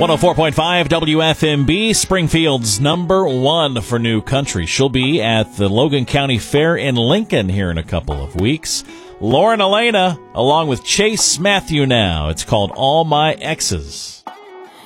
104.5 WFMB, Springfield's number one for new country. She'll be at the Logan County Fair in Lincoln here in a couple of weeks. Lauren Elena, along with Chase Matthew now. It's called All My Exes.